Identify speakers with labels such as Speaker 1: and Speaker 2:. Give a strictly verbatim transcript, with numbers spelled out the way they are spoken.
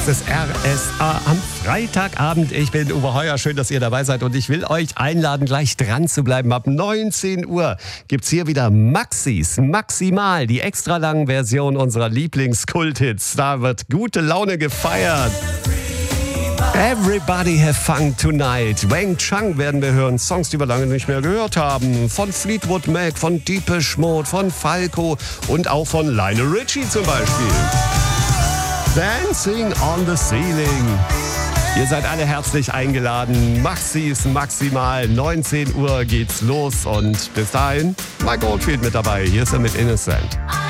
Speaker 1: Das ist R S A am Freitagabend. Ich bin Uwe Heuer. Schön, dass ihr dabei seid. Und ich will euch einladen, gleich dran zu bleiben. Ab neunzehn Uhr gibt's hier wieder Maxis Maximal, die extra langen Version unserer Lieblingskulthits. Da wird gute Laune gefeiert. Everybody have fun tonight. Wang Chung werden wir hören. Songs, die wir lange nicht mehr gehört haben. Von Fleetwood Mac, von Depeche Mode, von Falco und auch von Lionel Richie zum Beispiel. Dancing on the Ceiling. Ihr seid alle herzlich eingeladen. Maxis Maximal. neunzehn Uhr geht's los. Und bis dahin, Mike Oldfield mit dabei. Hier ist er mit Innocent.